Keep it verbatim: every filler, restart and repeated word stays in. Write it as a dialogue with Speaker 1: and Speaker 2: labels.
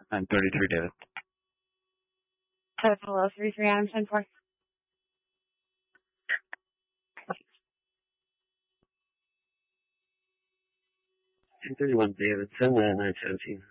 Speaker 1: I'm thirty-three, David.
Speaker 2: Uh, hello, three three Adam ten four.
Speaker 1: two thirty-one, David. Send uh, nine seventeen.